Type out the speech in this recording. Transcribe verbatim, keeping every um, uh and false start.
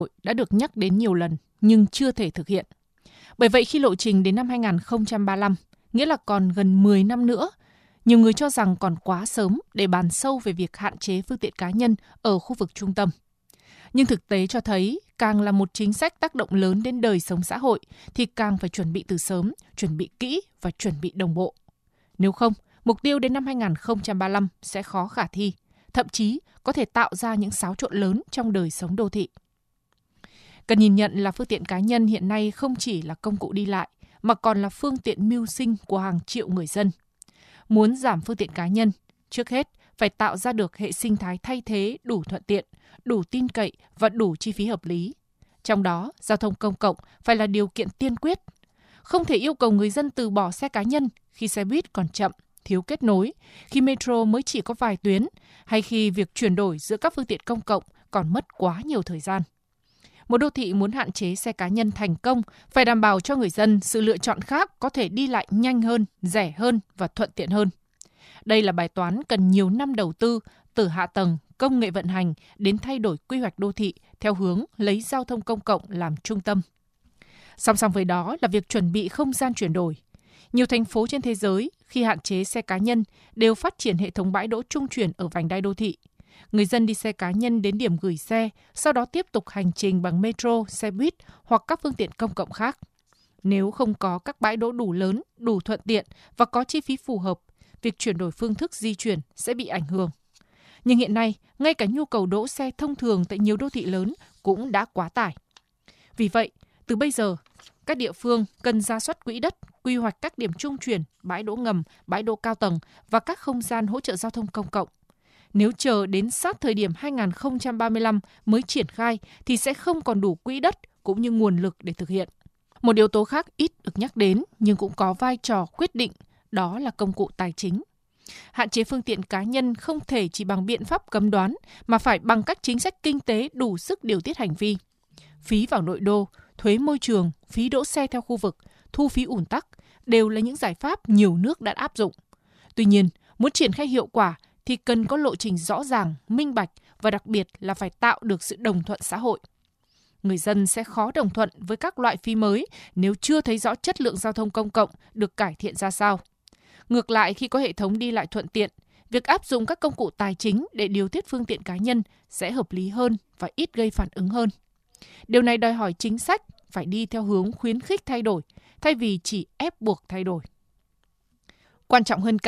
đã được nhắc đến nhiều lần nhưng chưa thể thực hiện. Bởi vậy khi lộ trình đến năm hai không ba lăm, nghĩa là còn gần mười năm nữa, nhiều người cho rằng còn quá sớm để bàn sâu về việc hạn chế phương tiện cá nhân ở khu vực trung tâm. Nhưng thực tế cho thấy, càng là một chính sách tác động lớn đến đời sống xã hội, thì càng phải chuẩn bị từ sớm, chuẩn bị kỹ và chuẩn bị đồng bộ. Nếu không, mục tiêu đến năm hai không ba lăm sẽ khó khả thi, thậm chí có thể tạo ra những xáo trộn lớn trong đời sống đô thị. Cần nhìn nhận là phương tiện cá nhân hiện nay không chỉ là công cụ đi lại, mà còn là phương tiện mưu sinh của hàng triệu người dân. Muốn giảm phương tiện cá nhân, trước hết phải tạo ra được hệ sinh thái thay thế đủ thuận tiện, đủ tin cậy và đủ chi phí hợp lý. Trong đó, giao thông công cộng phải là điều kiện tiên quyết. Không thể yêu cầu người dân từ bỏ xe cá nhân khi xe buýt còn chậm, thiếu kết nối, khi metro mới chỉ có vài tuyến, hay khi việc chuyển đổi giữa các phương tiện công cộng còn mất quá nhiều thời gian. Một đô thị muốn hạn chế xe cá nhân thành công phải đảm bảo cho người dân sự lựa chọn khác có thể đi lại nhanh hơn, rẻ hơn và thuận tiện hơn. Đây là bài toán cần nhiều năm đầu tư, từ hạ tầng, công nghệ vận hành đến thay đổi quy hoạch đô thị theo hướng lấy giao thông công cộng làm trung tâm. Song song với đó là việc chuẩn bị không gian chuyển đổi. Nhiều thành phố trên thế giới khi hạn chế xe cá nhân đều phát triển hệ thống bãi đỗ trung chuyển ở vành đai đô thị. Người dân đi xe cá nhân đến điểm gửi xe, sau đó tiếp tục hành trình bằng metro, xe buýt hoặc các phương tiện công cộng khác. Nếu không có các bãi đỗ đủ lớn, đủ thuận tiện và có chi phí phù hợp, việc chuyển đổi phương thức di chuyển sẽ bị ảnh hưởng. Nhưng hiện nay, ngay cả nhu cầu đỗ xe thông thường tại nhiều đô thị lớn cũng đã quá tải. Vì vậy, từ bây giờ, các địa phương cần rà soát quỹ đất, quy hoạch các điểm trung chuyển, bãi đỗ ngầm, bãi đỗ cao tầng và các không gian hỗ trợ giao thông công cộng. Nếu chờ đến sát thời điểm hai không ba lăm mới triển khai thì sẽ không còn đủ quỹ đất cũng như nguồn lực để thực hiện. Một yếu tố khác ít được nhắc đến nhưng cũng có vai trò quyết định, đó là công cụ tài chính. Hạn chế phương tiện cá nhân không thể chỉ bằng biện pháp cấm đoán mà phải bằng các chính sách kinh tế đủ sức điều tiết hành vi. Phí vào nội đô, thuế môi trường, phí đỗ xe theo khu vực, thu phí ùn tắc đều là những giải pháp nhiều nước đã áp dụng. Tuy nhiên, muốn triển khai hiệu quả thì cần có lộ trình rõ ràng, minh bạch và đặc biệt là phải tạo được sự đồng thuận xã hội. Người dân sẽ khó đồng thuận với các loại phí mới nếu chưa thấy rõ chất lượng giao thông công cộng được cải thiện ra sao. Ngược lại, khi có hệ thống đi lại thuận tiện, việc áp dụng các công cụ tài chính để điều tiết phương tiện cá nhân sẽ hợp lý hơn và ít gây phản ứng hơn. Điều này đòi hỏi chính sách phải đi theo hướng khuyến khích thay đổi, thay vì chỉ ép buộc thay đổi. Quan trọng hơn cả,